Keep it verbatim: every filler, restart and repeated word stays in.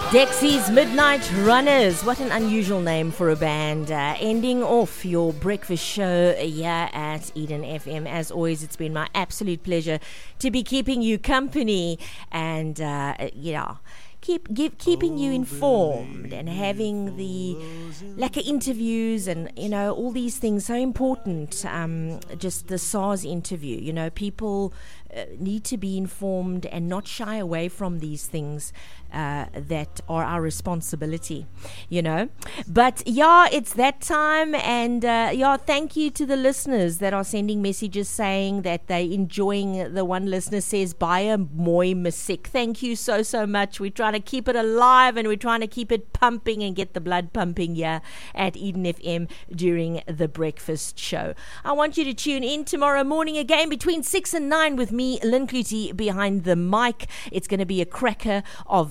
Dexy's Midnight Runners. What an unusual name for a band. Uh, ending off your breakfast show here at Eden F M. As always, it's been my absolute pleasure to be keeping you company and, uh, yeah, keep give, keeping you informed and having the lekker interviews and, you know, all these things so important. Um, just the SARS interview, you know, people uh, need to be informed and not shy away from these things. Uh, that are our responsibility, you know. But yeah, it's that time, and uh, yeah, thank you to the listeners that are sending messages saying that they're enjoying. The one listener says, "Baie mooi musiek." Thank you so so much. We're trying to keep it alive and we're trying to keep it pumping and get the blood pumping here at Eden F M during the breakfast show. I want you to tune in tomorrow morning again between six and nine with me, Lynn Clutie, behind the mic. It's going to be a cracker of